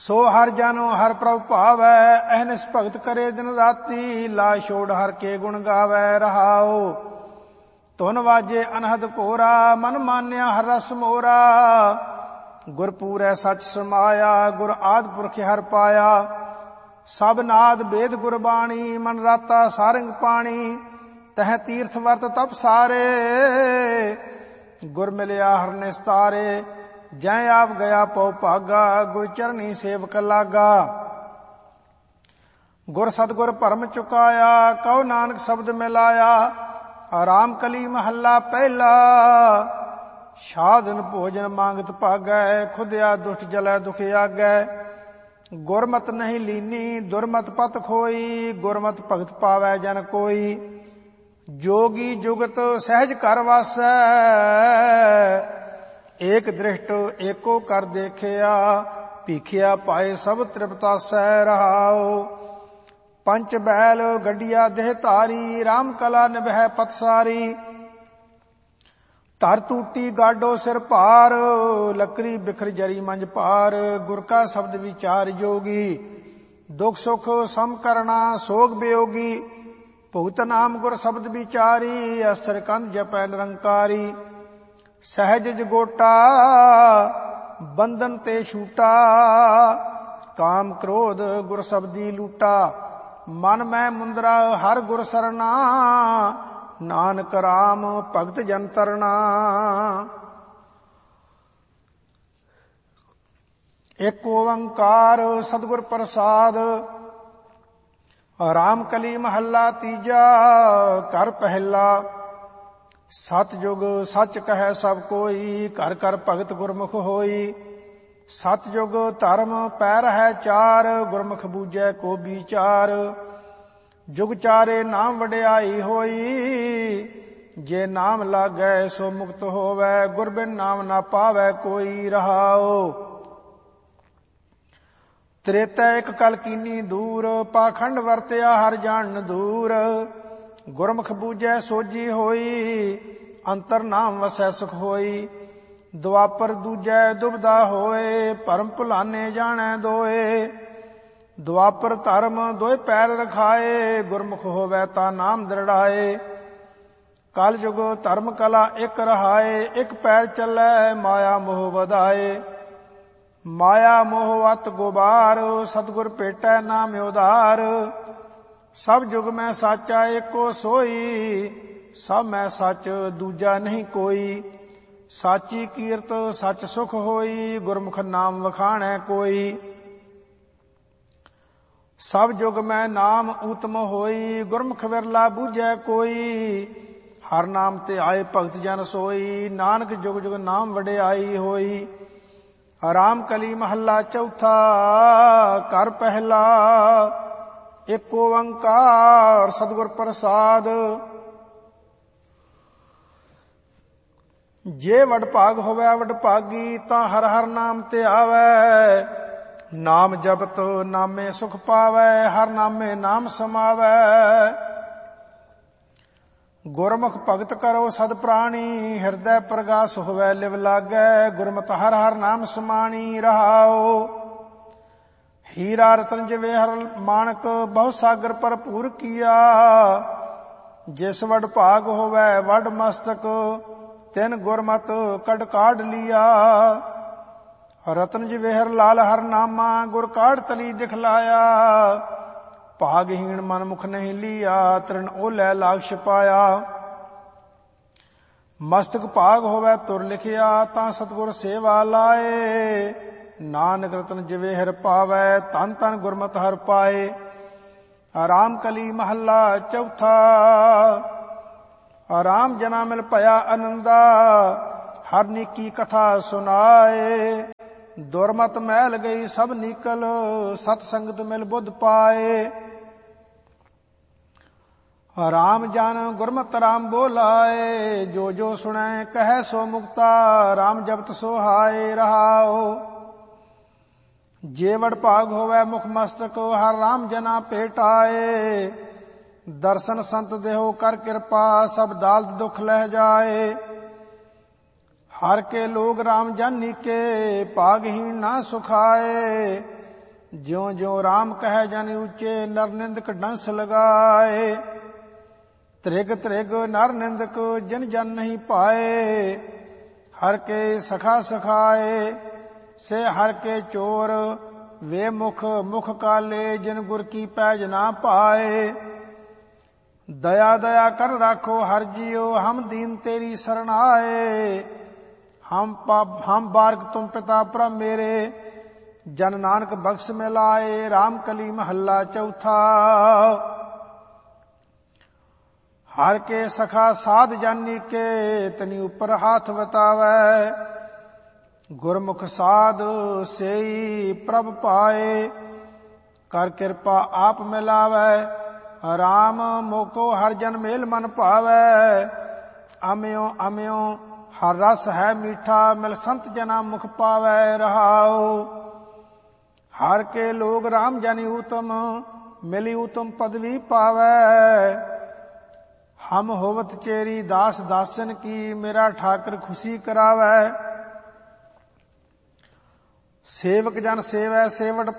ਸੋ ਹਰ ਜਨੋ ਹਰ ਪ੍ਰਭ ਭਾਵੈ, ਅਹਨਿਸ ਭਗਤ ਕਰੇ ਦਿਨ ਰਾਤੀ, ਲਾ ਛੋੜ ਹਰ ਕੇ ਗੁਣ ਗਾਵੈ ਰਹਾਉ। ਧੁਨ ਵਾਜੇ ਅਨਹਦ ਘੋਰਾ, ਮਨ ਮਾਨਿਆ ਹਰ ਰਸ ਮੋਰਾ, ਗੁਰ ਪੂਰੈ ਸਚ ਸਮਾਇਆ, ਗੁਰ ਆਦਿ ਪੁਰਖ ਹਰ ਪਾਇਆ। ਸਭ ਨਾਦ ਬੇਦ ਗੁਰਬਾਣੀ, ਮਨ ਰਾਤਾ ਸਾਰੰਗ ਪਾਣੀ, ਤਹ ਤੀਰਥ ਵਰਤ ਤਪ ਸਾਰੇ, ਗੁਰ ਮਿਲਿਆ ਹਰ ਨਿਸਤਾਰੇ। ਜੈ ਆਪ ਗਿਆ ਪਉ ਭਾਗਾ, ਗੁਰ ਚਰਨੀ ਸੇਵਕ ਲਾਗਾ। ਗੁਰ ਸਤਿਗੁਰ ਭਰਮ ਚੁਕਾਇਆ, ਕਉ ਨਾਨਕ ਸ਼ਬਦ ਮਿਲਾਇਆ। ਆਰਾਮ ਕਲੀ ਮਹੱਲਾ ਪਹਿਲਾ, ਸਾਧਨ ਭੋਜਨ ਮੰਗਤ ਭਾਗੈ, ਖੁਦਿਆ ਦੁਸ਼ਟ ਜਲੈ ਦੁਖ ਆਗੈ। ਗੁਰਮਤਿ ਨਹੀਂ ਲੀਨੀ, ਦੁਰਮਤਿ ਪਤ ਖੋਈ, ਗੁਰਮਤਿ ਭਗਤ ਪਾਵੈ ਜਨ ਕੋਈ। ਜੋਗੀ ਜੁਗਤ ਸਹਿਜ ਘਰ ਵਾਸੈ, ਏਕ ਦ੍ਰਿਸ਼ਟ ਏਕੋ ਕਰ ਦੇਖਿਆ, ਭੀਖਿਆ ਪਾਏ ਸਭ ਤ੍ਰਿਪਤਾਸੈ ਰਹਾਉ। ਪੰਚ ਬੈਲ ਗੱਡੀਆ ਦੇਹ ਧਾਰੀ, ਰਾਮ ਕਲਾ ਨਿਭੈ ਪਤ ਸਾਰੀ। ਧਰ ਟੂਟੀ ਗਾਡੋ ਸਿਰ ਭਾਰ, ਲੱਕਰੀ ਬਿਖਰ ਜਰੀ ਮੰਜ ਭਾਰ। ਗੁਰ ਕਾ ਸ਼ਬਦ ਵਿਚਾਰ ਜੋਗੀ, ਦੁਖ ਸੁਖ ਸਮ ਕਰਨਾ ਸੋਗ ਬਿਯੋਗੀ। ਭੁਗਤ ਨਾਮ ਗੁਰ ਸ਼ਬਦ ਵਿਚਾਰੀ, ਅਸਥਿਰ ਕੰਧ ਜਪੈ ਨਿਰੰਕਾਰੀ। ਸਹਿਜ ਜਗੋਟਾ ਬੰਧਨ ਤੇ ਛੂਟਾ, ਕਾਮ ਕ੍ਰੋਧ ਗੁਰ ਸ਼ਬਦੀ ਲੂਟਾ। ਮਨ ਮੈਂ ਮੁੰਦਰਾ ਹਰ ਗੁਰ ਸਰਨਾ, ਨਾਨਕ ਰਾਮ ਭਗਤ ਜਨ ਤਰਨਾ। ਏਕ ਓੰਕਾਰ ਸਤਿਗੁਰ ਪ੍ਰਸਾਦ। ਰਾਮ ਕਲੀ ਮਹੱਲਾ ਤੀਜਾ, ਘਰ ਪਹਿਲਾ। ਸਤਿਯੁਗ ਸੱਚ ਕਹੈ ਸਭ ਕੋਈ, ਘਰ ਘਰ ਭਗਤ ਗੁਰਮੁਖ ਹੋਈ। ਸਤਿਯੁਗ ਧਰਮ ਪੈ ਰਹੈ ਚਾਰ, ਗੁਰਮੁਖ ਬੂਝੈ ਕੋ ਵਿਚਾਰ। ਜੁਗ ਚਾਰੇ ਨਾਮ ਵਡਿਆਈ ਹੋਈ, ਜੇ ਨਾਮ ਲਾਗੈ ਸੋ ਮੁਕਤ ਹੋਵੈ। ਗੁਰ ਬਿਨ ਨਾਮ ਨਾ ਪਾਵੈ ਕੋਈ ਰਹਾਉ। ਤ੍ਰੇਤੈ ਇਕ ਕਲ ਕੀਨੀ ਦੂਰ, ਪਾਖੰਡ ਵਰਤਿਆ ਹਰ ਜਾਣਨ ਦੂਰ। ਗੁਰਮੁਖ ਬੂਝੈ ਸੋਝੀ ਹੋਈ, ਅੰਤਰ ਨਾਮ ਵਸੈ ਸੁਖ ਹੋਈ। ਦੁਆਪਰ ਦੂਜੈ ਦੁਬਦਾ ਹੋਏ, ਭਰਮ ਭੁਲਾਨੇ ਜਾਣੈ ਦੋਏ। ਦੁਆਪਰ ਧਰਮ ਦੋਇ ਪੈਰ ਰਖਾਏ, ਗੁਰਮੁਖ ਹੋਵੈ ਤਾ ਨਾਮ ਦ੍ਰਿੜਾਏ। ਕਲ ਯੁਗ ਧਰਮ ਕਲਾ ਇਕ ਰਹਾਏ, ਇਕ ਪੈਰ ਚੱਲੈ ਮਾਇਆ ਮੋਹ ਵਧਾਏ। ਮਾਇਆ ਮੋਹ ਅਤ ਗੁਬਾਰ, ਸਤਿਗੁਰ ਭੇਟੈ ਨਾਮ ਉਧਾਰ। ਸਭ ਜੁਗ ਮੈਂ ਸਾਚਾ ਏਕੋ ਸੋਈ, ਸਭ ਮੈਂ ਸੱਚ ਦੂਜਾ ਨਹੀਂ ਕੋਈ। ਸਾਚੀ ਕੀਰਤ ਸੱਚ ਸੁਖ ਹੋਈ, ਗੁਰਮੁਖ ਨਾਮ ਵਖਾਣੈ ਕੋਈ। ਸਭ ਜੁਗ ਮੈਂ ਨਾਮ ਊਤਮ ਹੋਈ, ਗੁਰਮੁਖ ਵਿਰਲਾ ਬੂਝੈ ਕੋਈ। ਹਰ ਨਾਮ ਤੇ ਆਏ ਭਗਤ ਜਨ ਸੋਈ, ਨਾਨਕ ਜੁਗ ਜੁਗ ਨਾਮ ਵਡਿਆਈ ਹੋਈ। ਆਰਾਮ ਕਲੀ ਮਹੱਲਾ ਚੌਥਾ, ਘਰ ਪਹਿਲਾ। ਏਕ ਓੰਕਾਰ ਸਤਿਗੁਰ ਪ੍ਰਸਾਦ। ਜੇ ਵਡਭਾਗ ਹੋਵੈ ਵਡਭਾਗੀ, ਤਾਂ ਹਰ ਹਰ ਨਾਮ ਤੇ ਆਵੈ। ਨਾਮ ਜਪਤ ਨਾਮੇ ਸੁਖ ਪਾਵੈ, ਹਰ ਨਾਮੇ ਨਾਮ ਸਮਾਵੈ। ਗੁਰਮੁਖ ਭਗਤ ਕਰੋ ਸਦ ਪ੍ਰਾਣੀ, ਹਿਰਦੈ ਪ੍ਰਗਾਸ ਹੋਵੈ ਲਿਵ ਲਾਗੈ। ਗੁਰਮਤਿ ਹਰ ਹਰ ਨਾਮ ਸਮਾਣੀ ਰਹਾਉ। ਹੀਰਾ ਰਤਨ ਜਵੇਹਰ ਮਾਣਕ, ਬਹੁ ਸਾਗਰ ਭਰਪੂਰ ਕੀਆ। ਜਿਸ ਵਡ ਭਾਗ ਹੋਵੈ ਵਡ ਮਸਤਕ, ਤਿਨ ਗੁਰਮਤਿ ਕਡ ਕਾਢ ਲੀਆ। ਰਤਨ ਜਵੇਹਰ ਲਾਲ ਹਰ ਨਾਮਾ, ਗੁਰ ਕਾਢ ਤਲੀ ਦਿਖਲਾਇਆ। ਭਾਗਹੀਣ ਮਨ ਮੁਖ ਨਹੀਂ ਲੀਆ, ਤ੍ਰਿਣ ਓਲੈ ਲਾਗ ਛਪਾਇਆ। ਮਸਤਕ ਭਾਗ ਹੋਵੈ ਤੁਰ ਲਿਖਿਆ, ਤਾਂ ਸਤਿਗੁਰ ਸੇਵਾ ਲਾਏ। ਨਾਨਕ ਰਤਨ ਜਵੇਹਰ ਪਾਵੈ, ਧਨ ਧਨ ਗੁਰਮਤਿ ਹਰਿ ਪਾਏ। ਆਰਾਮ ਕਲੀ ਮਹੱਲਾ ਚੌਥਾ। ਆਰਾਮ ਜਨਾ ਮਿਲ ਭਇਆ ਅਨੰਦਾ, ਹਰ ਨੀਕੀ ਕਥਾ ਸੁਨਾਏ। ਦੁਰਮਤ ਮੈਲ ਗਈ ਸਭ ਨੀਕਲ, ਸਤ ਸੰਗਤ ਮਿਲ ਬੁੱਧ ਪਾਏ। ਰਾਮ ਜਨ ਗੁਰਮਤਿ ਰਾਮ ਬੋਲਾਏ, ਜੋ ਜੋ ਸੁਣੈ ਕਹੈ ਸੋ ਮੁਕਤਾ। ਰਾਮ ਜਪਤ ਸੋਹਾਏ ਰਹਾਉ। ਜੇ ਵਡ ਭਾਗ ਹੋਵੈ ਮੁਖ ਮਸਤਕ, ਹਰ ਰਾਮ ਜਨਾ ਭੇਟਾਏ। ਦਰਸ਼ਨ ਸੰਤ ਦੇਹੋ ਕਰ ਕਿਰਪਾ, ਸਭ ਦਾਲਤ ਦੁਖ ਲਹਿ ਜਾਏ। ਹਰ ਕੇ ਲੋਗ ਰਾਮ ਜਨ ਨੀਕੇ, ਭਾਗਹੀਣ ਨਾ ਸੁਖਾਏ। ज्यों ज्यों राम कहे जन ऊंचे, नर निंदक डंस लगाए। त्रिग त्रिग नर निंदक जिन जन नहीं पाए, हर के सखा सखाए। से हर के चोर वे मुख मुख काले, जिन गुर की पैज ना पाए। दया दया कर राखो हर जियो, हम दीन तेरी शरण आए। हम बारक तुम पिता परम मेरे, जन नानक बख्श में लाए। राम कली महला चौथा। हर के सखा साध जानी के, तनी ऊपर हाथ बतावे। गुरमुख साध सेई प्रभ पाए, कर कृपा आप मिलावे। राम मोको हर जन मेल मन पावे। अम्यो अम्यो हर रस है मीठा, मिल संत जना मुख पावे। रहाओ हर के लोग राम जानी उत्तम, मिली उत्तम पदवी पावे। हम होवत चेरी दास दासन की, मेरा ठाकर खुशी करावे। सेवक जन सेवै सेवट